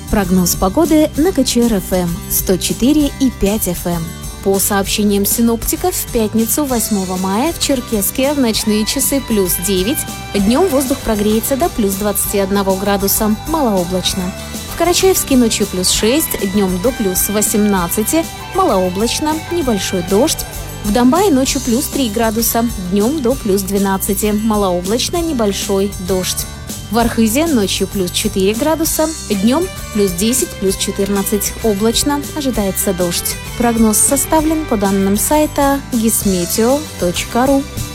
Прогноз погоды на КЧР-ФМ 104,5 FM. По сообщениям синоптиков, в пятницу 8 мая в Черкесске в ночные часы плюс 9, днем воздух прогреется до плюс 21 градуса, малооблачно. В Карачаевске ночью плюс 6, днем до плюс 18, малооблачно, небольшой дождь. В Домбае ночью плюс 3 градуса, днем до плюс 12, малооблачно, небольшой дождь. В Архызе ночью плюс 4 градуса, днем плюс 10, плюс 14, облачно, ожидается дождь. Прогноз составлен по данным сайта gismeteo.ru.